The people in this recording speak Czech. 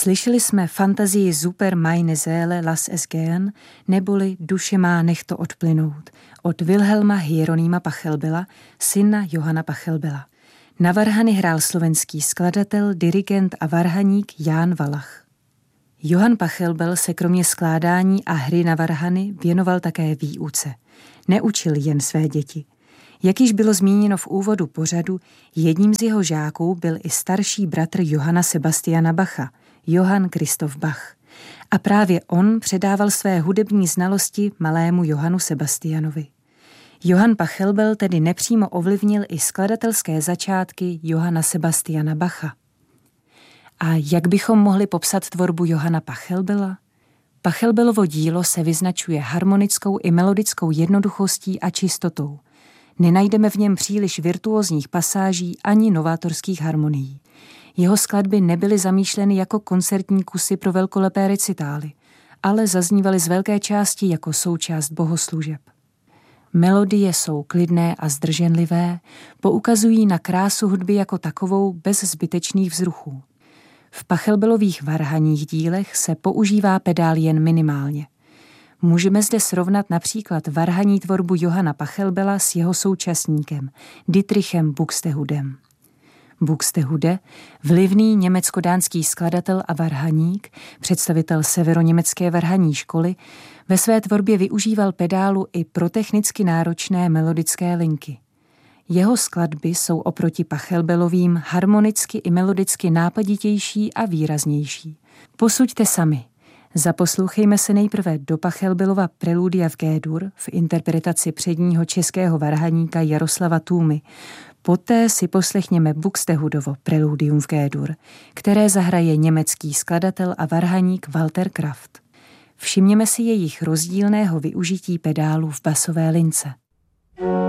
Slyšeli jsme fantazii Super meine Seele lass es gehen, neboli Duše má nech to odplynout, od Wilhelma Hieronyma Pachelbela, syna Johana Pachelbela. Na varhany hrál slovenský skladatel, dirigent a varhaník Ján Valach. Johann Pachelbel se kromě skládání a hry na varhany věnoval také výuce. Neučil jen své děti. Jak již bylo zmíněno v úvodu pořadu, jedním z jeho žáků byl i starší bratr Johanna Sebastiana Bacha, Johann Christoph Bach. A právě on předával své hudební znalosti malému Johannu Sebastianovi. Johann Pachelbel tedy nepřímo ovlivnil i skladatelské začátky Johanna Sebastiana Bacha. A jak bychom mohli popsat tvorbu Johanna Pachelbela? Pachelbelovo dílo se vyznačuje harmonickou i melodickou jednoduchostí a čistotou. Nenajdeme v něm příliš virtuózních pasáží ani novátorských harmonií. Jeho skladby nebyly zamýšleny jako koncertní kusy pro velkolepé recitály, ale zaznívaly z velké části jako součást bohoslužeb. Melodie jsou klidné a zdrženlivé, poukazují na krásu hudby jako takovou bez zbytečných vzruchů. V Pachelbelových varhanních dílech se používá pedál jen minimálně. Můžeme zde srovnat například varhaní tvorbu Johanna Pachelbela s jeho současníkem, Dietrichem Buxtehudem. Buxtehude, vlivný německo-dánský skladatel a varhaník, představitel severoněmecké varhanní školy, ve své tvorbě využíval pedálu i pro technicky náročné melodické linky. Jeho skladby jsou oproti Pachelbelovým harmonicky i melodicky nápaditější a výraznější. Posuďte sami. Zaposlouchejme se nejprve do Pachelbelova Preludia v G-dur v interpretaci předního českého varhaníka Jaroslava Tůmy. Poté si poslechněme Buxtehudovo Preludium v G-dur, které zahraje německý skladatel a varhaník Walter Kraft. Všimněme si jejich rozdílného využití pedálů v basové lince.